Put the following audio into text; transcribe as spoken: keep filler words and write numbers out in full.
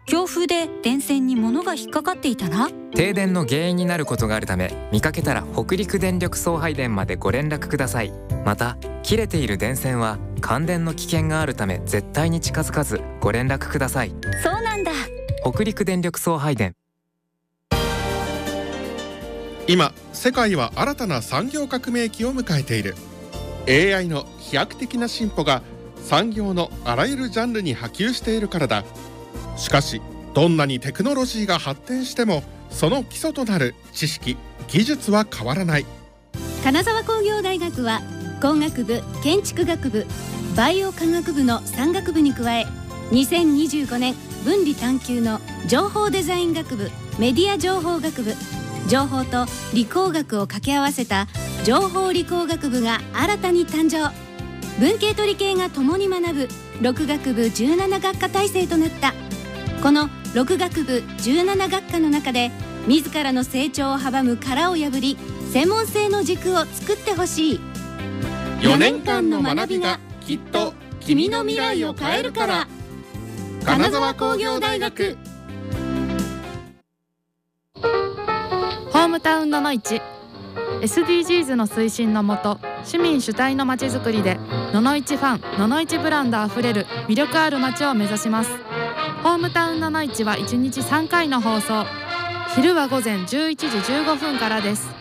強風で電線に物が引っかかっていたら停電の原因になることがあるため、見かけたら北陸電力送配電までご連絡ください。また切れている電線は感電の危険があるため絶対に近づかずご連絡ください。 そうなんだ。 北陸電力送配電。 今世界は新たな産業革命期を迎えている。 エーアイ の飛躍的な進歩が産業のあらゆるジャンルに波及しているからだ。しかしどんなにテクノロジーが発展しても、その基礎となる知識・技術は変わらない。 金沢工業大学は工学部、建築学部、バイオ科学部のさん学部に加え、にせんにじゅうごねん分離探究の情報デザイン学部、メディア情報学部、情報と理工学を掛け合わせた情報理工学部が新たに誕生。文系と理系が共に学ぶろく学部じゅうなな学科体制となった。このろく学部じゅうなな学科の中で自らの成長を阻む殻を破り、専門性の軸を作ってほしい。 よねんかんの学びがきっと君の未来を変えるから。金沢工業大学。 ホームタウンののいち エスディージーズ の推進のもと、市民主体のまちづくりでののいちファン、ののいちブランドあふれる魅力ある街を目指します。ホームタウンののいちはいちにちさんかいの放送。昼は午前じゅういちじじゅうごふんからです。